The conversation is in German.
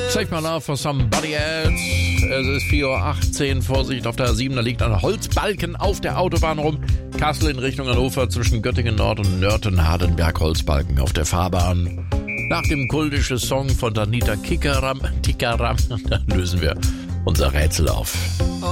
Save my love for somebody else. Es ist 4:18 Uhr. Vorsicht auf der A7, da liegt ein Holzbalken auf der Autobahn rum. Kassel in Richtung Hannover zwischen Göttingen Nord und Nörten-Hardenberg. Holzbalken auf der Fahrbahn. Nach dem kultischen Song von Danita Tikaram, da lösen wir unser Rätsel auf.